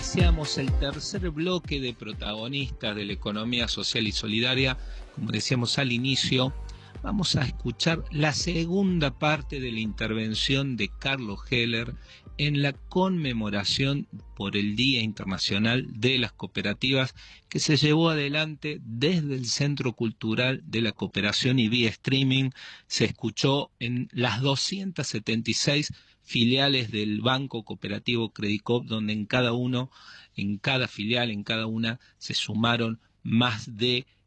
iniciamos el tercer bloque de protagonistas de la economía social y solidaria. Como decíamos al inicio, vamos a escuchar la segunda parte de la intervención de Carlos Heller en la conmemoración por el Día Internacional de las Cooperativas, que se llevó adelante desde el Centro Cultural de la Cooperación y vía streaming. Se escuchó en las 276 filiales del Banco Cooperativo Credicop, donde en cada filial, en cada una, se sumaron más de